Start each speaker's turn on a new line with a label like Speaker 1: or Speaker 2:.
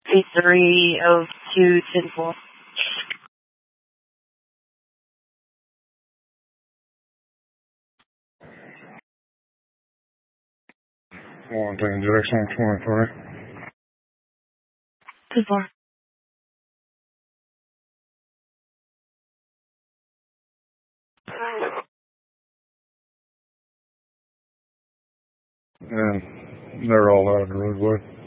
Speaker 1: A302 Sinful.
Speaker 2: One thing, Jackson 23.
Speaker 1: 2-4.
Speaker 2: And they're all out of the roadway.